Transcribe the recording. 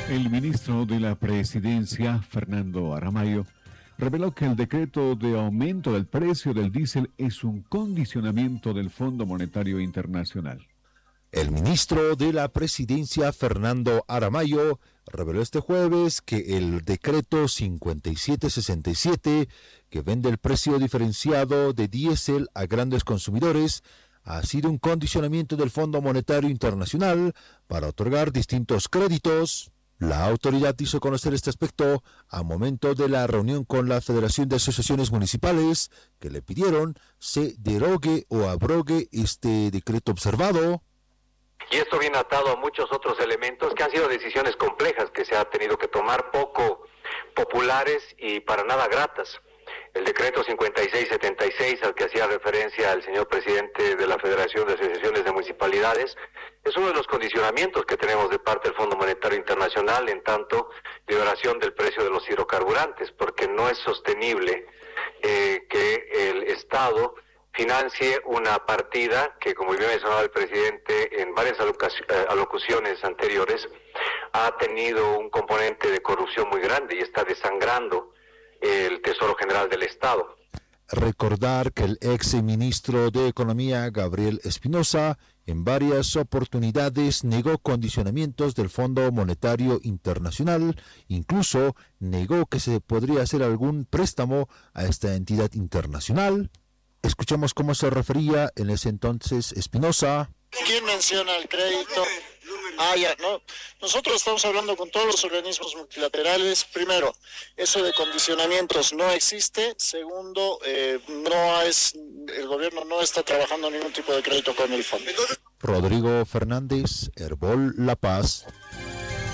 El ministro de la Presidencia, Fernando Aramayo, reveló que el decreto de aumento del precio del diésel es un condicionamiento del Fondo Monetario Internacional. El ministro de la Presidencia, Fernando Aramayo, reveló este jueves que el decreto 5767, que vende el precio diferenciado de diésel a grandes consumidores, ha sido un condicionamiento del Fondo Monetario Internacional para otorgar distintos créditos. La autoridad hizo conocer este aspecto a momento de la reunión con la Federación de Asociaciones Municipales, que le pidieron se derogue o abrogue este decreto observado. Y esto viene atado a muchos otros elementos que han sido decisiones complejas que se ha tenido que tomar, poco populares y para nada gratas. El decreto 5676 al que hacía referencia el señor presidente de la Federación de Asociaciones de Municipalidades es uno de los condicionamientos que tenemos de parte del Fondo Monetario Internacional en tanto liberación del precio de los hidrocarburantes, porque no es sostenible que el Estado financie una partida que, como bien mencionaba el presidente en varias alocuciones anteriores, ha tenido un componente de corrupción muy grande y está desangrando el Tesoro General del Estado. Recordar que el ex ministro de Economía, Gabriel Espinosa, en varias oportunidades negó condicionamientos del Fondo Monetario Internacional, incluso negó que se podría hacer algún préstamo a esta entidad internacional. Escuchamos cómo se refería en ese entonces Espinosa. ¿Quién menciona el crédito? No. Nosotros estamos hablando con todos los organismos multilaterales. Primero, eso de condicionamientos no existe. Segundo, el gobierno no está trabajando ningún tipo de crédito con el fondo. Rodrigo Fernández, Herbol La Paz.